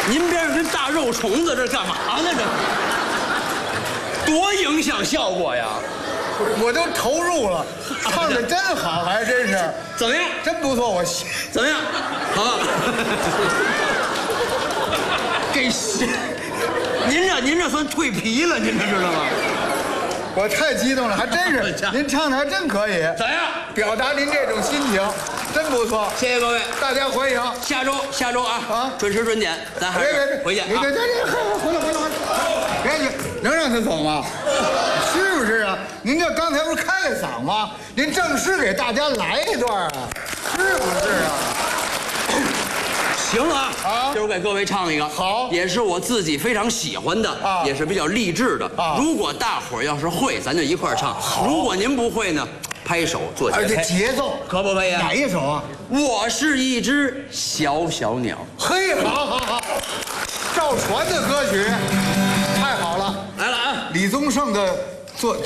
您边上跟大肉虫子这干嘛呢？这多影响效果呀！ 我都投入了，唱的真好，还真是。 怎么样？ 真不错，我怎么样？好。 给洗。 您这算蜕皮了，您这知道吗？ 我太激动了，还真是。您唱的还真可以。 怎样？ 表达您这种心情，真不错。 谢谢各位， 大家欢迎。 下周啊，准时准点，咱还是回去啊。 别，回来，别去，能让他走吗？是不是啊？您这刚才不是开了嗓吗？您正式给大家来一段啊，是不是啊？ 行啊，今儿我给各位唱一个， 好， 也是我自己非常喜欢的，也是比较励志的。如果大伙儿要是会，咱就一块儿唱；如果您不会呢，拍手做节拍。 而且节奏可不可以啊？ 哪一首啊？ 我是一只小小鸟。 嘿，好，赵传的歌曲，太好了。 来了啊， 李宗盛的作。